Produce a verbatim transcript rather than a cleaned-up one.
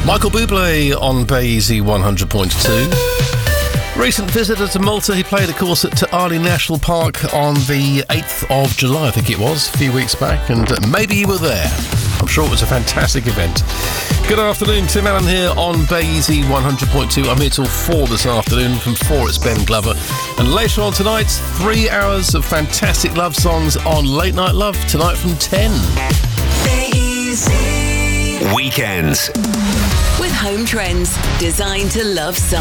Michael Bublé on Basie one hundred point two. Recent visitor to Malta, he played, of course, at Arley National Park on the eighth of July, I think it was, a few weeks back, and maybe you were there. I'm sure it was a fantastic event. Good afternoon, Tim Allen here on Basie one hundred point two. I'm here till four this afternoon. From four, it's Ben Glover. And later on tonight, three hours of fantastic love songs on Late Night Love, tonight from ten. Weekends with Home Trends, designed to love songs.